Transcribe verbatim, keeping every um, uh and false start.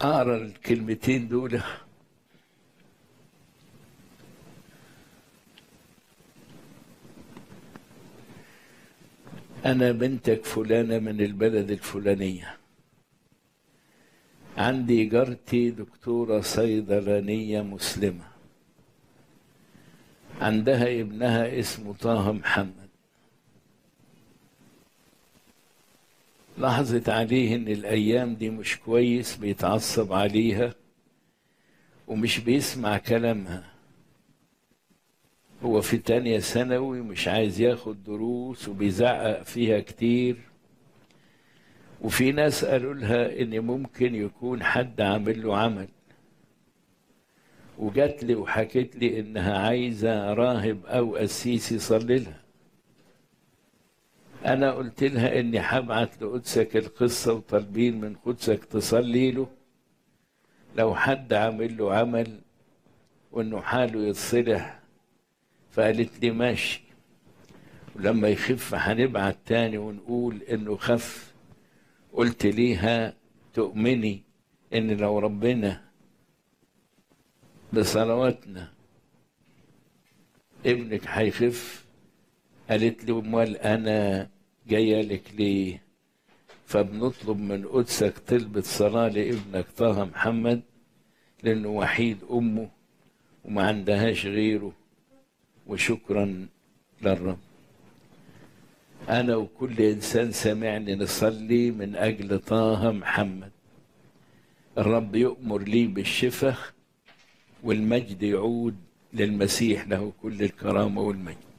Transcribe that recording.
أقرأ الكلمتين دول. أنا بنتك فلانة من البلد الفلانية، عندي جارتي دكتورة صيدلانية مسلمة، عندها ابنها اسمه طه محمد، لاحظت عليه إن الأيام دي مش كويس، بيتعصب عليها ومش بيسمع كلامها. هو في تانية ثانوي، مش عايز ياخد دروس وبيزعق فيها كتير. وفي ناس قالوا لها إن ممكن يكون حد عامل له عمل، وجات لي وحكت لي إنها عايزة راهب أو قسيس يصلي لها. أنا قلت لها إني هبعت لقدسك القصة وطالبين من قدسك تصلي له لو حد عامل له عمل وإنه حاله يتصلح. فقالت لي ماشي، ولما يخف هنبعت تاني ونقول إنه خف. قلت ليها تؤمني إن لو ربنا بصلواتنا ابنك هيخف؟ قالت لي امال انا جايه لك ليه؟ فبنطلب من قدسك طلبة صلاة لابنك طه محمد، لانه وحيد امه وما عندهاش غيره، وشكرا للرب. انا وكل انسان سمعني نصلي من اجل طه محمد. الرب يؤمر لي بالشفاء، والمجد يعود للمسيح، له كل الكرامة والمجد.